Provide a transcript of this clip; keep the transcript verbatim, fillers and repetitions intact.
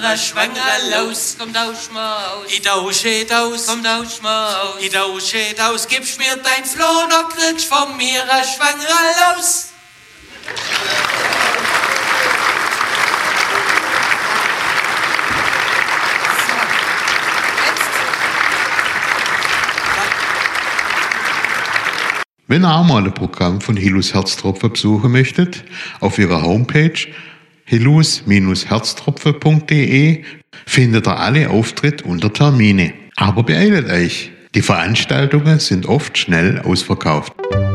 Schwanger los, komm tausch mal aus. Ich tausche aus, komm tausch mal aus. Ich tausche aus, gibst mir dein Floh, noch kriegst von mir ein Schwanger los. Wenn ihr auch mal ein Programm von Hillus Herztropfen besuchen möchtet, auf ihrer Homepage hillus Herztropfen punkt de findet ihr alle Auftritte unter Termine. Aber beeilt euch, die Veranstaltungen sind oft schnell ausverkauft.